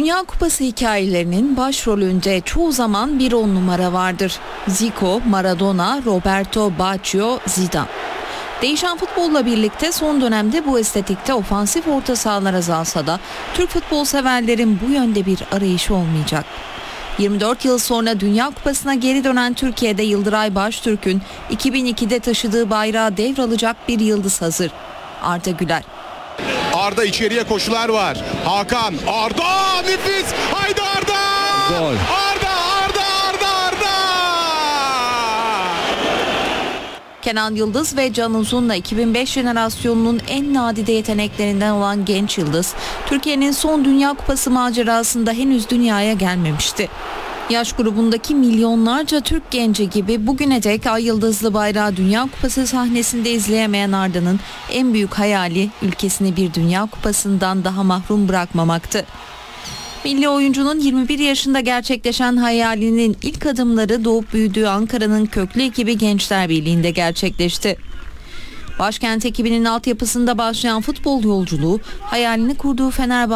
Dünya Kupası hikayelerinin başrolünde çoğu zaman bir 10 numara vardır. Zico, Maradona, Roberto Baggio, Zidane. Değişen futbolla birlikte son dönemde bu estetikte ofansif orta sahalar azalsa da Türk futbol severlerin bu yönde bir arayışı olmayacak. 24 yıl sonra Dünya Kupası'na geri dönen Türkiye'de Yıldıray Baştürk'ün 2002'de taşıdığı bayrağı devralacak bir yıldız hazır. Arda Güler. Arda içeriye koşular var. Hakan, Arda nefis. Haydi Arda! Gol. Arda! Kenan Yıldız ve Can Uzun'la 2005 jenerasyonunun en nadide yeteneklerinden olan genç yıldız, Türkiye'nin son Dünya Kupası macerasında henüz dünyaya gelmemişti. Yaş grubundaki milyonlarca Türk genci gibi bugüne dek ay yıldızlı bayrağı Dünya Kupası sahnesinde izleyemeyen Arda'nın en büyük hayali ülkesini bir Dünya Kupası'ndan daha mahrum bırakmamaktı. Milli oyuncunun 21 yaşında gerçekleşen hayalinin ilk adımları doğup büyüdüğü Ankara'nın köklü ekibi Gençler Birliği'nde gerçekleşti. Başkent ekibinin altyapısında başlayan futbol yolculuğu hayalini kurduğu Fenerbahçe